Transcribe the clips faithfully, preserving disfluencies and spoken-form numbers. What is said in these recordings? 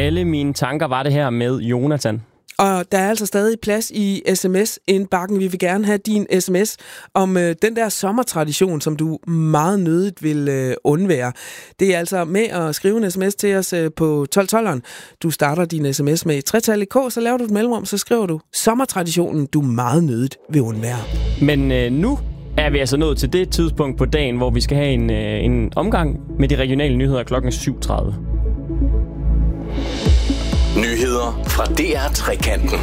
alle mine tanker var det her med Jonathan. Og der er altså stadig plads i sms-indbakken. Vi vil gerne have din sms om øh, den der sommertradition, som du meget nødigt vil øh, undvære. Det er altså med at skrive en sms til os øh, på tolv tolveren. Du starter din sms med et tretal i K, så laver du et mellemrum, så skriver du sommertraditionen, du meget nødigt vil undvære. Men øh, nu er vi altså nået til det tidspunkt på dagen, hvor vi skal have en, øh, en omgang med de regionale nyheder klokken syv tredive. Nyheder fra D R Trekanten.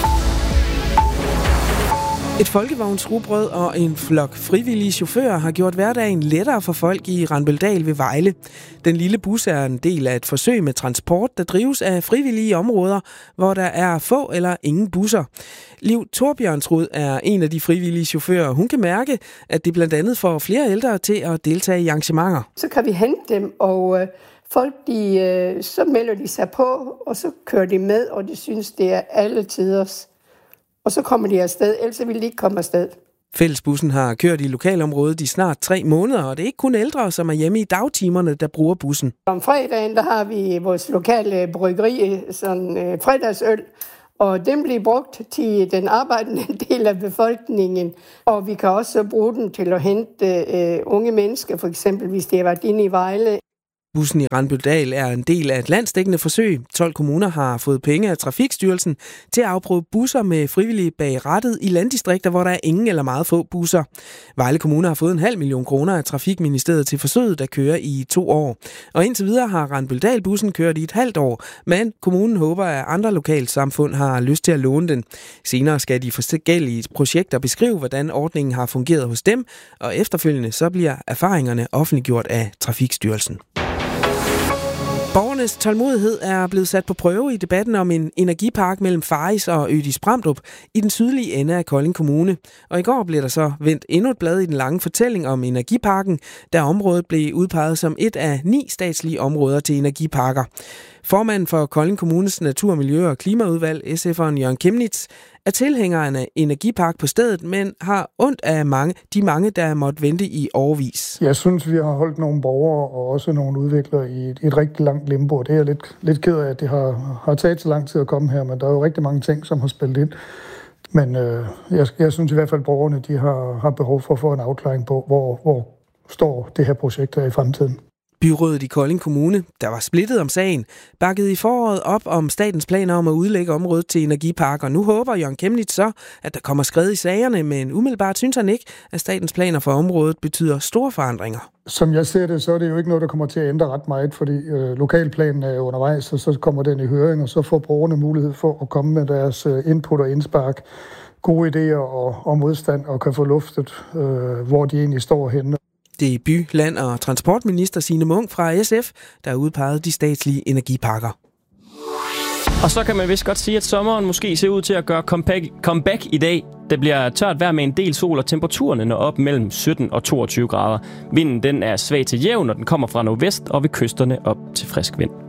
Et folkevognsrugbrød og en flok frivillige chauffører har gjort hverdagen lettere for folk i Randbøldal ved Vejle. Den lille bus er en del af et forsøg med transport, der drives af frivillige områder, hvor der er få eller ingen busser. Liv Torbjørnsrud er en af de frivillige chauffører. Hun kan mærke, at det blandt andet får flere ældre til at deltage i arrangementer. Så kan vi hente dem, og øh, folk, de, øh, så melder de sig på, og så kører de med, og de synes, det er alle tiders. Og så kommer de afsted, ellers vil de ikke komme afsted. Fællesbussen har kørt i lokalområdet i snart tre måneder, og det er ikke kun ældre, som er hjemme i dagtimerne, der bruger bussen. Om fredagen, der har vi vores lokale bryggeri, sådan øh, fredagsøl, og den bliver brugt til den arbejdende del af befolkningen. Og vi kan også bruge den til at hente øh, unge mennesker, for eksempel hvis de har været inde i Vejle. Bussen i Randbøldal er en del af et landsdækkende forsøg. tolv kommuner har fået penge af Trafikstyrelsen til at afprøve busser med frivillige bag rattet i landdistrikter, hvor der er ingen eller meget få busser. Vejle Kommune har fået en halv million kroner af Trafikministeriet til forsøget, der kører i to år. Og indtil videre har Randbøldal-bussen kørt i et halvt år, men kommunen håber, at andre lokalsamfund har lyst til at låne den. Senere skal de forskellige projekter beskrive, hvordan ordningen har fungeret hos dem, og efterfølgende så bliver erfaringerne offentliggjort af Trafikstyrelsen. Borgernes tålmodighed er blevet sat på prøve i debatten om en energipark mellem Faris og Ødis Bramdrup i den sydlige ende af Kolding Kommune. Og i går blev der så vendt endnu et blad i den lange fortælling om energiparken, da området blev udpeget som et af ni statslige områder til energiparker. Formanden for Kolding Kommunes Natur-, Miljø- og Klimaudvalg, S F'eren Jørgen Kemnitz, er tilhænger af en energipark på stedet, men har ondt af mange, de mange, der måtte vente i årevis. Jeg synes, vi har holdt nogle borgere og også nogle udviklere i et, et rigtig langt limbo. Det er jeg lidt, lidt ked af, at det har, har taget så lang tid at komme her, men der er jo rigtig mange ting, som har spillet ind. Men øh, jeg, jeg synes i hvert fald, at borgerne de har, har behov for at få en afklaring på, hvor, hvor står det her projekt her i fremtiden. Byrådet i Kolding Kommune, der var splittet om sagen, bakkede i foråret op om statens planer om at udlægge området til energiparker. Nu håber Jørgen Kemnitz så, at der kommer skred i sagerne, men umiddelbart synes han ikke, at statens planer for området betyder store forandringer. Som jeg ser det, så er det jo ikke noget, der kommer til at ændre ret meget, fordi øh, lokalplanen er undervejs, og så kommer den i høring, og så får borgerne mulighed for at komme med deres øh, input og indspark, gode idéer og, og modstand, og kan få luftet, øh, hvor de egentlig står henne. Det er by-, land- og transportminister Signe Munk fra S F, der har udpeget de statslige energiparker. Og så kan man vist godt sige, at sommeren måske ser ud til at gøre comeback, comeback i dag. Det bliver tørt vejr med en del sol, og temperaturerne når op mellem sytten og toogtyve grader. Vinden den er svag til jævn, og den kommer fra nordvest og ved kysterne op til frisk vind.